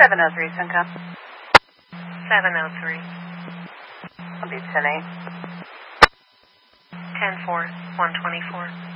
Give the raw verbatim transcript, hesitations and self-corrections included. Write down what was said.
seven oh three, Suncup. seven oh three. I'll be ten eight. ten four, one twenty-four.